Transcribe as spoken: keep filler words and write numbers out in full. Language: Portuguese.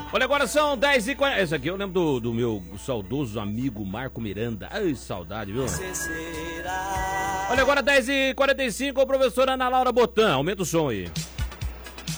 Olha, agora são dez e quarenta. Esse aqui eu lembro do, do meu saudoso amigo Marco Miranda. Ai, saudade, viu? Olha, agora dez e quarenta e cinco, professora Ana Laura Botan. Aumenta o som aí.